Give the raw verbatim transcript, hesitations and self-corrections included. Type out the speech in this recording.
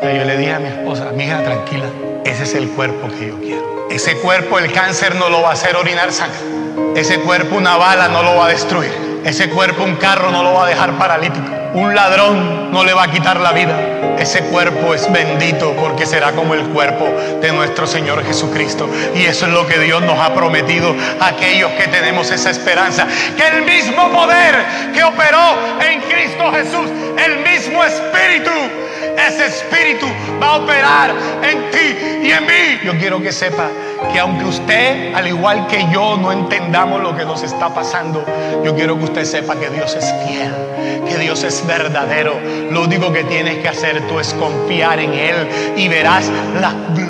Yo le dije a mi esposa, amiga, tranquila, ese es el cuerpo que yo quiero. Ese cuerpo el cáncer no lo va a hacer orinar sangre. Ese cuerpo una bala no lo va a destruir. Ese cuerpo un carro no lo va a dejar paralítico. Un ladrón no le va a quitar la vida. Ese cuerpo es bendito porque será como el cuerpo de nuestro Señor Jesucristo. Y eso es lo que Dios nos ha prometido a aquellos que tenemos esa esperanza. Que el mismo poder que operó en Cristo Jesús, el mismo Espíritu, ese Espíritu va a operar en ti y en mí. Yo quiero que sepa que aunque usted, al igual que yo, no entendamos lo que nos está pasando, yo quiero que usted sepa que Dios es fiel, que Dios es verdadero. Lo único que tienes que hacer tú es confiar en Él y verás la